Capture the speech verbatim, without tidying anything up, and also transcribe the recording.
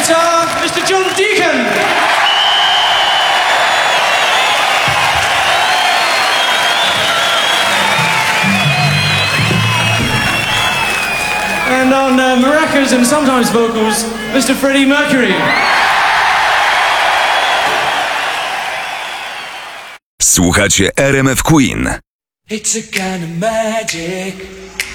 guitar, Mister John Deacon. And on uh, maracas and sometimes vocals, Mister Freddie Mercury. Słuchacie R M F Queen. It's a kind of magic.